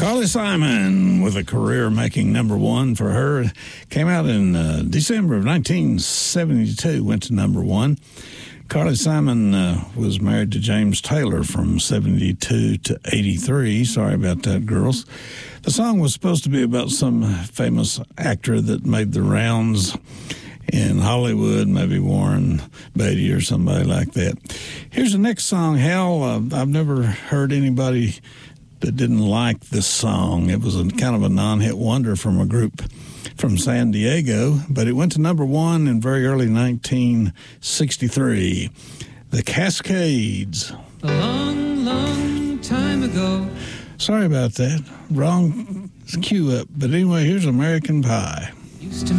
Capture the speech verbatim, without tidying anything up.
Carly Simon with a career making number one for her. Came out in uh, December of nineteen seventy-two, went to number one. Carly Simon uh, was married to James Taylor from seventy-two to eighty-three. Sorry about that, girls. The song was supposed to be about some famous actor that made the rounds in Hollywood, maybe Warren Beatty or somebody like that. Here's the next song, Hal. Uh, I've never heard anybody that didn't like this song. It was a kind of a non-hit wonder from a group from San Diego, but it went to number one in very early nineteen sixty-three. The Cascades. A long, long time ago. Sorry about that. Wrong cue up. But anyway, here's American Pie. Used to